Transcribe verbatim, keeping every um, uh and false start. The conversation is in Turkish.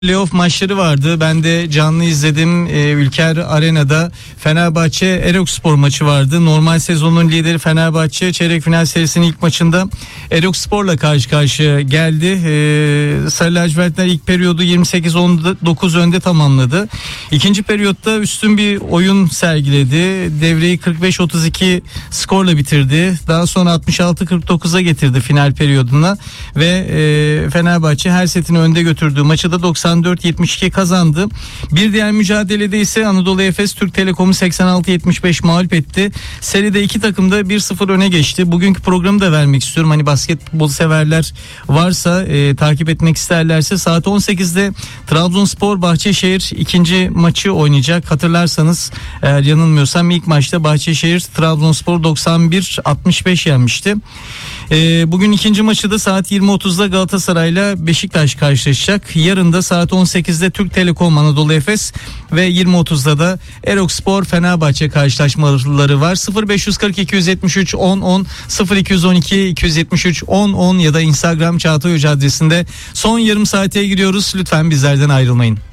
Playoff maçları vardı. Ben de canlı izledim. Ee, Ülker Arena'da Fenerbahçe Erokspor maçı vardı. Normal sezonun lideri Fenerbahçe çeyrek final serisinin ilk maçında Erokspor'la karşı karşıya geldi. Ee, Sarı lacivertler ilk periyodu yirmi sekiz on dokuz önde tamamladı. İkinci periyotta üstün bir oyun sergiledi. Devreyi kırk beş otuz iki skorla bitirdi. Daha sonra altmış altı kırk dokuza getirdi final periyoduna ve e, Fenerbahçe her setini önde götürdüğü maçı da doksan dört yetmiş iki kazandı. Bir diğer mücadelede ise Anadolu Efes Türk Telekom'u seksen altı yetmiş beş mağlup etti. Seride iki takım da bir sıfır öne geçti. Bugünkü programı da vermek istiyorum. Hani basketbol severler varsa e, takip etmek isterlerse saat on sekizde Trabzonspor Bahçeşehir ikinci maçı oynayacak. Hatırlarsanız eğer yanılmıyorsam ilk maçta Bahçeşehir Trabzonspor doksan bir altmış beş yenmişti. E, bugün ikinci maçı da saat yirmi otuzda Galatasaray'la Beşiktaş karşılaşacak. Yarın da saat on sekizde Türk Telekom Anadolu Efes ve yirmi otuzda da Erokspor Fenerbahçe karşılaşmaları var. sıfır beş yüz kırk iki yüz yetmiş üç on on sıfır iki yüz on iki iki yüz yetmiş üç on on ya da Instagram Çağatay Hoca adresinde son yarım saate giriyoruz. Lütfen bizlerden ayrılmayın.